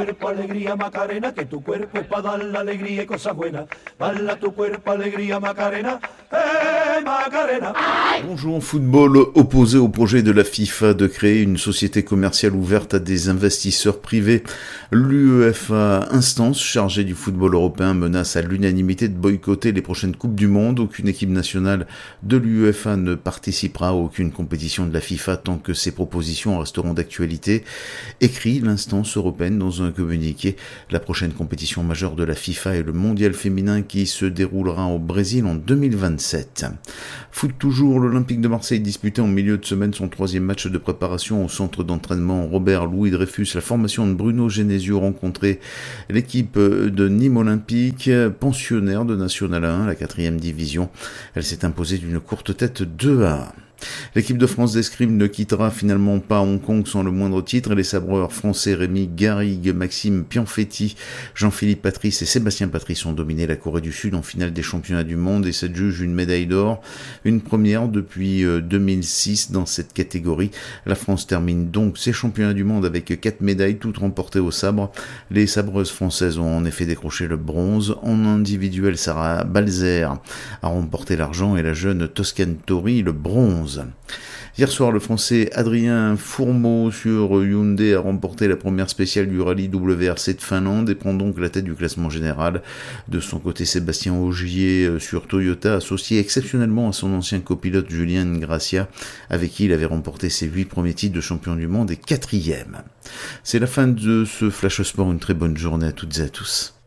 cuerpo alegría Macarena, que tu cuerpo es para dar la alegría y cosas buenas. Bala tu cuerpo alegría Macarena, Macarena. Bonjour, football opposé au projet de la FIFA de créer une société commerciale ouverte à des investisseurs privés. L'UEFA, instance chargée du football européen, menace à l'unanimité de boycotter les prochaines Coupes du Monde. Aucune équipe nationale de l'UEFA ne participera à aucune compétition de la FIFA tant que ces propositions resteront d'actualité. Écrit l'instance européenne dans un communiqué. La prochaine compétition majeure de la FIFA est le mondial féminin qui se déroulera au Brésil en 2027. Foot toujours, l'Olympique de Marseille disputait en milieu de semaine son 3e match de préparation au centre d'entraînement Robert Louis Dreyfus. La formation de Bruno Genesio rencontrait l'équipe de Nîmes Olympique, pensionnaire de National 1, la 4e division. Elle s'est imposée d'une courte tête 2-1. L'équipe de France d'escrime ne quittera finalement pas Hong Kong sans le moindre titre. Les sabreurs français Rémi Garrigue, Maxime Pianfetti, Jean-Philippe Patrice et Sébastien Patrice ont dominé la Corée du Sud en finale des championnats du monde et s'adjugent une médaille d'or, une première depuis 2006 dans cette catégorie. La France termine donc ses championnats du monde avec 4 médailles, toutes remportées au sabre. Les sabreuses françaises ont en effet décroché le bronze. En individuel, Sarah Balzer a remporté l'argent et la jeune Toscane Tori le bronze. Hier soir, le français Adrien Fourmeau sur Hyundai a remporté la première spéciale du rallye WRC de Finlande et prend donc la tête du classement général. De son côté, Sébastien Ogier sur Toyota, associé exceptionnellement à son ancien copilote Julien Gracia, avec qui il avait remporté ses 8 premiers titres de champion du monde et 4e. C'est la fin de ce Flash Sport, une très bonne journée à toutes et à tous.